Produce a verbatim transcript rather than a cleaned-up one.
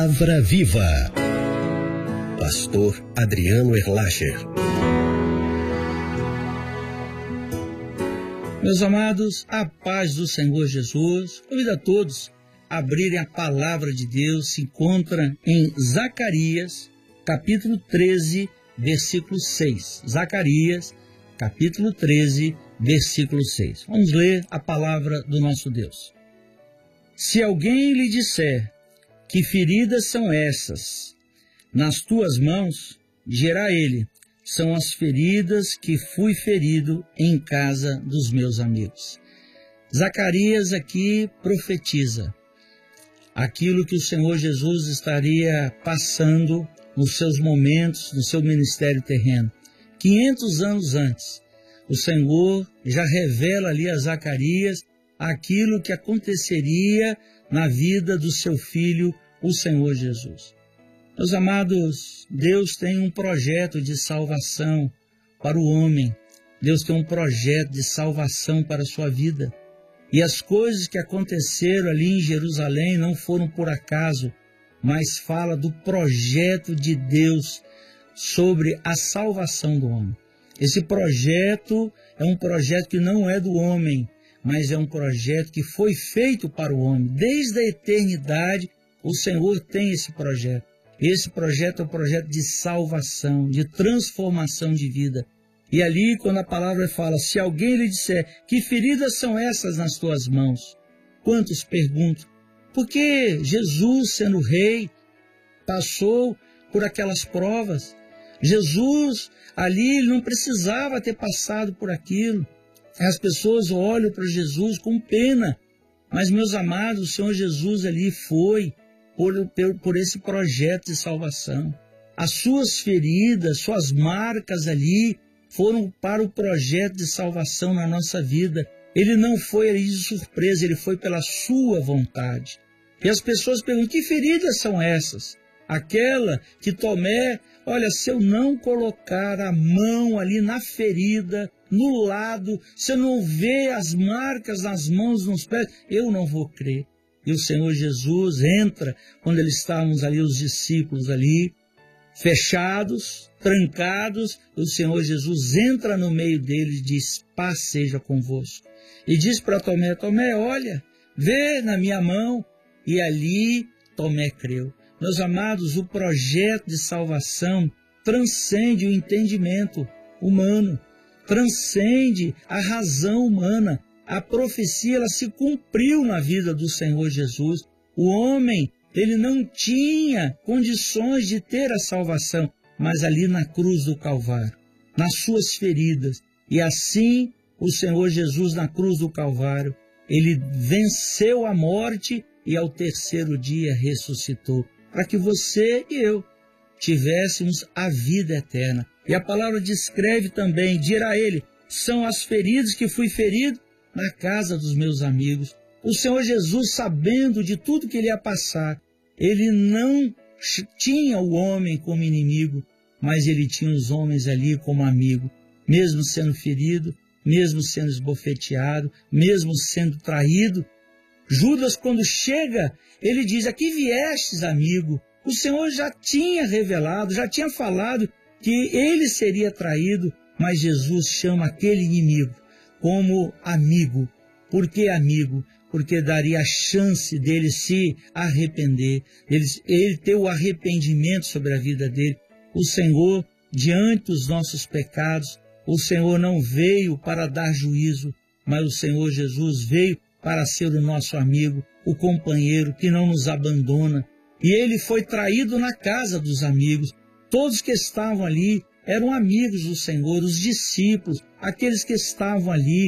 Palavra Viva. Pastor Adriano Erlacher. Meus amados, a paz do Senhor Jesus. Convido a todos a abrirem a palavra de Deus. Se encontra em Zacarias, capítulo treze, versículo seis. Zacarias, capítulo treze, versículo seis. Vamos ler a palavra do nosso Deus. Se alguém lhe disser: que feridas são essas nas tuas mãos, dirá ele: são as feridas que fui ferido em casa dos meus amigos. Zacarias aqui profetiza aquilo que o Senhor Jesus estaria passando nos seus momentos, no seu ministério terreno. quinhentos anos antes, o Senhor já revela ali a Zacarias aquilo que aconteceria na vida do seu filho, o Senhor Jesus. Meus amados, Deus tem um projeto de salvação para o homem. Deus tem um projeto de salvação para a sua vida. E as coisas que aconteceram ali em Jerusalém não foram por acaso, mas fala do projeto de Deus sobre a salvação do homem. Esse projeto é um projeto que não é do homem, mas é um projeto que foi feito para o homem. Desde a eternidade, o Senhor tem esse projeto. Esse projeto é um projeto de salvação, de transformação de vida. E ali, quando a palavra fala, se alguém lhe disser: que feridas são essas nas tuas mãos? Quantos perguntam? Porque Jesus, sendo rei, passou por aquelas provas. Jesus, ali, não precisava ter passado por aquilo. As pessoas olham para Jesus com pena. Mas, meus amados, o Senhor Jesus ali foi por, por, por esse projeto de salvação. As suas feridas, suas marcas ali, foram para o projeto de salvação na nossa vida. Ele não foi ali de surpresa, ele foi pela sua vontade. E as pessoas perguntam: que feridas são essas? Aquela que Tomé, olha, se eu não colocar a mão ali na ferida, no lado, se eu não ver as marcas nas mãos, nos pés, eu não vou crer. E o Senhor Jesus entra, quando eles estávamos ali, os discípulos ali, fechados, trancados, o Senhor Jesus entra no meio deles e diz: paz seja convosco. E diz para Tomé: Tomé, olha, vê na minha mão. E ali Tomé creu. Meus amados, o projeto de salvação transcende o entendimento humano, transcende a razão humana. A profecia, ela se cumpriu na vida do Senhor Jesus. O homem, ele não tinha condições de ter a salvação, mas ali na cruz do Calvário, nas suas feridas. E assim, o Senhor Jesus na cruz do Calvário, ele venceu a morte e ao terceiro dia ressuscitou, para que você e eu tivéssemos a vida eterna. E a palavra descreve também, dirá ele: são as feridas que fui ferido na casa dos meus amigos. O Senhor Jesus, sabendo de tudo que ele ia passar, ele não tinha o homem como inimigo, mas ele tinha os homens ali como amigo, mesmo sendo ferido, mesmo sendo esbofeteado, mesmo sendo traído. Judas, quando chega, ele diz: aqui viestes, amigo. O Senhor já tinha revelado, já tinha falado que ele seria traído, mas Jesus chama aquele inimigo como amigo. Por que amigo? Porque daria a chance dele se arrepender, ele, ele ter o arrependimento sobre a vida dele. O Senhor, diante dos nossos pecados, o Senhor não veio para dar juízo, mas o Senhor Jesus veio para ser o nosso amigo, o companheiro que não nos abandona. E ele foi traído na casa dos amigos. Todos que estavam ali eram amigos do Senhor, os discípulos, aqueles que estavam ali